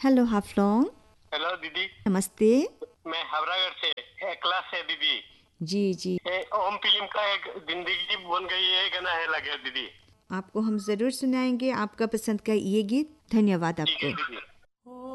Hello Haflong. Hello दीदी। नमस्ते। मैं हावड़ागढ़ से एकला से दीदी। जी जी। ओम फिल्म का एक जिंदगी बन गई है गाना है लगे दीदी। आपको हम ज़रूर सुनाएंगे आपका पसंद का ये गीत। धन्यवाद ठीक है आपको। दीदी।